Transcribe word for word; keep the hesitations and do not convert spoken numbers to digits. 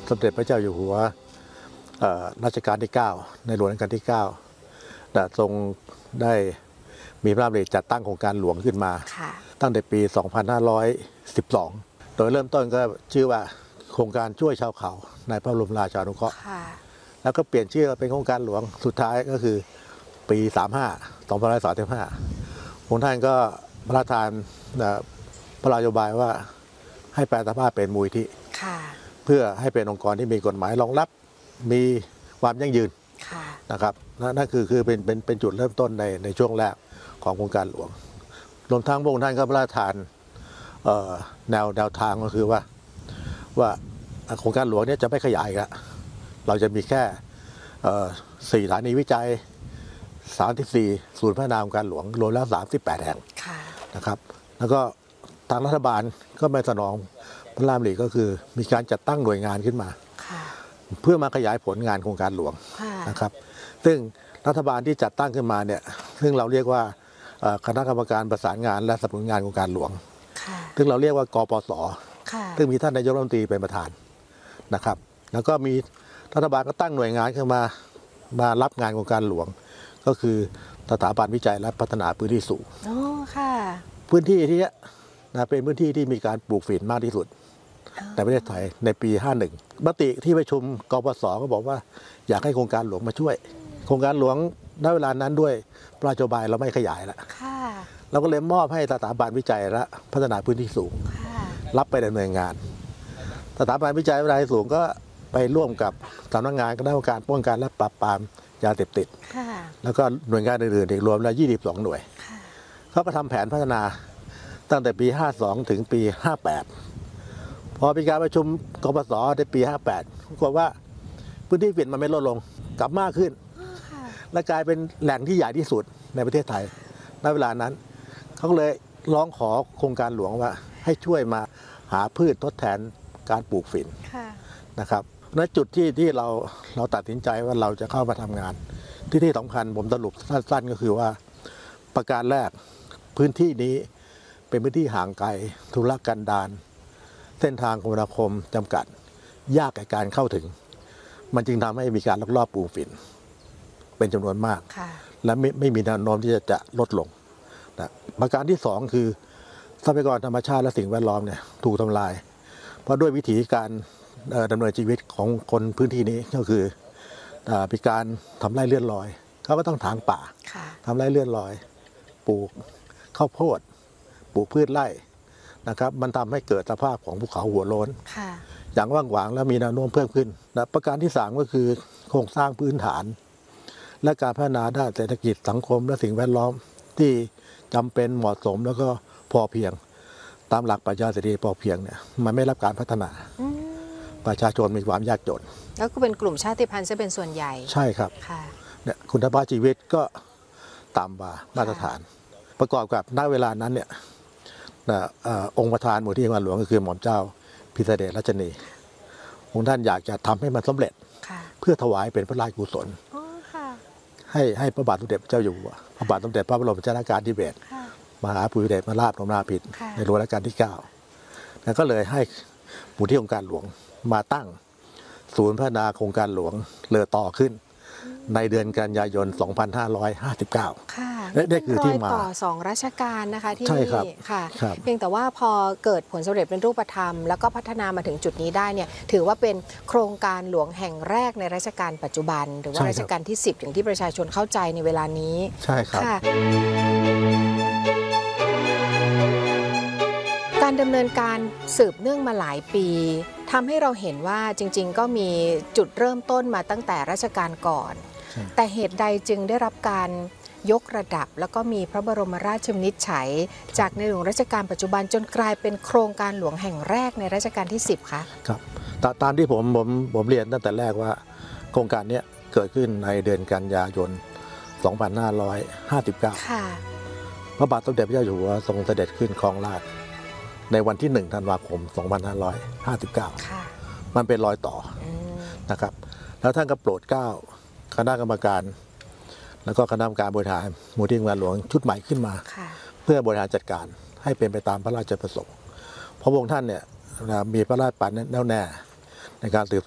สมเด็จพระเจ้าอยู่หัวรัชกาลที่เก้าในหลวงรัชกาลที่เก้าทรงได้มีพระราชดำริจัดตั้งโครงการหลวงขึ้นมาตั้งแต่ปี สองพันห้าร้อยสิบสอง โดยเริ่มต้นก็ชื่อว่าโครงการช่วยชาวเขาในพระบรมราชานุเคราะห์แล้วก็เปลี่ยนชื่อเป็นโครงการหลวงสุดท้ายก็คือปี สามสิบห้า สองพันห้าร้อยสามสิบห้า พระองค์ท่านก็พระราชทานพระนโยบายว่าให้แปลสภาพเป็นมูลนิธิเพื่อให้เป็นองค์กรที่มีกฎหมายรองรับมีความยั่งยืนนะครับนั่นคือคือเป็นเป็นเป็นจุดเริ่มต้นในในช่วงแรกของโครงการหลวงรวมทั้งพระองค์ท่านก็พระราชทานแนวแนวทางก็คือว่าว่าโครงการหลวงนี้จะไม่ขยายละเราจะมีแค่สี่สถานีวิจัยสามสิบสี่ศูนย์พัฒนาองค์การหลวงรวมแล้วสามสิบแปดแห่งนะครับแล้วก็ทางรัฐบาลก็ไม่สนองพระราชดำริก็คือมีการจัดตั้งหน่วยงานขึ้นมาเพื่อมาขยายผลงานโครงการหลวงนะครับซึ่งรัฐบาลที่จัดตั้งขึ้นมาเนี่ยซึ่งเราเรียกว่าคณะกรรมการประสานงานและสนับสนุนงานโครงการหลวงซึ่งเราเรียกว่ากปส.ซึ่งมีท่านนายกรัฐมนตรีเป็นประธานนะครับแล้วก็มีรัฐบาลก็ตั้งหน่วยงานขึ้นมามารับงานโครงการหลวงก็คือสถาบันวิจัยและพัฒนาพื้นที่สูงอ๋อค่ะพื้นที่ที่นี้นะเป็นพื้นที่ที่มีการปลูกฝิ่นมากที่สุดในประเทศไทยในปีห้าสิบเอ็ดมติที่ประชุมกปส.ก็บอกว่าอยากให้โครงการหลวงมาช่วยโครงการหลวงณเวลานั้นด้วยพระนโยบายเราไม่ขยายแล้วเราก็เลยมอบให้สถาบันวิจัยและพัฒนาพื้นที่สูงรับไปดำเนินงานสถาบันวิจัยพัฒนาพื้นที่สูงก็ไปร่วมกับสำนักงานคณะกรรมการป้องกันและปราบปรามยาเสพติดแล้วก็หน่วยงานอื่นๆอีกรวมแล้วยี่สิบสองหน่วยเขาก็ทำแผนพัฒนาตั้งแต่ปีห้าสิบสองถึงปีห้าสิบแปดพอมีการประชุมกปส.ในปีห้าสิบแปดปรากฏว่าพื้นที่ฝิ่นมันไม่ลดลงกลับมากขึ้นและกลายเป็นแหล่งที่ใหญ่ที่สุดในประเทศไทยณเวลานั้นเขาก็เลยร้องขอโครงการหลวงว่าให้ช่วยมาหาพืชทดแทนการปลูกฝิ่นนะครับณจุดที่ที่เราเราตัดสินใจว่าเราจะเข้ามาทำงานที่ที่สำคัญผมสรุปสั้นๆก็คือว่าประการแรกพื้นที่นี้เป็นพื้นที่ห่างไกลทุรกันดารเส้นทางคมนาคมจำกัดยากในการเข้าถึงมันจึงทำให้มีการลักลอบปลูกฝิ่นเป็นจำนวนมากและไม่ไม่มีแนวโน้มที่จะจะลดลงนะประการที่สองคือทรัพยากรธรรมชาติและสิ่งแวดล้อมเนี่ยถูกทำลายเพราะด้วยวิถีการดำเนินชีวิตของคนพื้นที่นี้ก็คือมีการทำไร่เลื่อนลอยเขาก็ต้องถางป่าทำไร่เลื่อนลอยปลูกข้าวโพดปลูกพืชไร่นะครับมันทำให้เกิดสภาพของภูเขาหัวโล้นอย่างว่างหวางและมีแนวโน้มเพิ่มขึ้นและประการที่สามก็คือโครงสร้างพื้นฐานและการพัฒนาด้านเศรษฐกิจสังคมและสิ่งแวดล้อมที่จำเป็นเหมาะสมแล้วก็พอเพียงตามหลักปรัชญาเศรษฐกิจพอเพียงเนี่ยมันไม่รับการพัฒนาประชาชนมีความยากจนแล้วก็เป็นกลุ่มชาติพันธุ์จะเป็นส่วนใหญ่ใช่ครับเนี่ยคุณภาพชีวิตก็ต่ำกว่ามาตรฐานประกอบกับณเวลานั้นเนี่ยองค์ประธานมูลที่โครงการหลวงก็คือหม่อมเจ้าพิเศษรัชนีองค์ท่านอยากจะทำให้มันสำเร็จเพื่อถวายเป็นพระราชกุศลให้ให้พระบาทสมเด็จพระเจ้าอยู่หัวพระบาทสมเด็จพระบรมชนกาธิเบศรมหาภูมิพลอดุลยเดชมหาราชบรมนาถบพิตรในหลวงรัชกาลที่เก้าแล้วก็เลยให้มูลที่โครงการหลวงมาตั้งศูนย์พัฒนาโครงการหลวงเลอต่อขึ้นในเดือนกันยายนสองพันห้าร้อยห้าสิบเก้าค่ะนี่คือที่มาต่อสองราชการนะคะที่นี่ค่ะเพียงแต่ว่าพอเกิดผลสำเร็จเป็นรูปธรรมแล้วก็พัฒนามาถึงจุดนี้ได้เนี่ยถือว่าเป็นโครงการหลวงแห่งแรกในรัชกาลปัจจุบันหรือว่ารัชกาลที่สิบอย่างที่ประชาชนเข้าใจในเวลานี้ใช่ครับการดำเนินการสืบเนื่องมาหลายปีทำให้เราเห็นว่าจริงๆก็มีจุดเริ่มต้นมาตั้งแต่รัชกาลก่อนแต่เหตุใดจึงได้รับการยกระดับแล้วก็มีพระบรมราชวินิจฉัยจากในหลวงรัชกาลปัจจุบันจนกลายเป็นโครงการหลวงแห่งแรกในรัชกาลที่สิบคะครับตามที่ผมผมผมเรียนตั้งแต่แรกว่าโครงการนี้เกิดขึ้นในเดือนกันยายนสองพันห้าร้อยห้าสิบเก้าค่ะพระบาทสมเด็จพระเจ้าอยู่หัวทรงเสด็จขึ้นครองราชย์ในวันที่หนึ่งธันวาคมสองพันห้าร้อยห้าสิบเก้าค่ะมันเป็นรอยต่อนะครับแล้วท่านก็โปรดเกล้าคณะกรรมการแล้วก็คณะกรรมการบริหารมูลที่โครงการหลวงชุดใหม่ขึ้นมาเพื่อบริหารจัดการให้เป็นไปตามพระราชประสงค์เพราะพระองค์ท่านเนี่ยมีพระราชปณิธานแน่วแน่ในการสืบ